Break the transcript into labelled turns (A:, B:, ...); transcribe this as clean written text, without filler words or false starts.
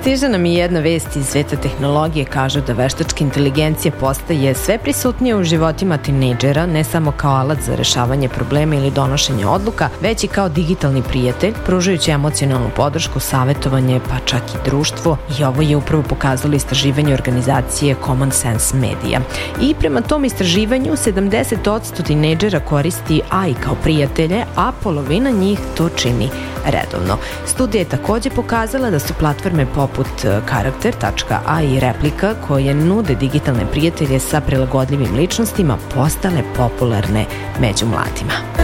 A: Stiže nam i jedna vest iz sveta tehnologije. Kažu da veštačka inteligencija postaje sve prisutnija u životima tinejdžera, ne samo kao alat za rešavanje problema ili donošenje odluka, već i kao digitalni prijatelj, pružajući emocionalnu podršku, savetovanje, pa čak i društvo. I ovo je upravo pokazalo istraživanje organizacije Common Sense Media. I prema tom istraživanju 70% tinejdžera koristi AI kao prijatelje, a polovina njih to čini redovno. Studija je takođe pokazala da su platforme poput Karakter.ai i Replika, koje nude digitalne prijatelje sa prilagodljivim ličnostima, postale popularne među mladima.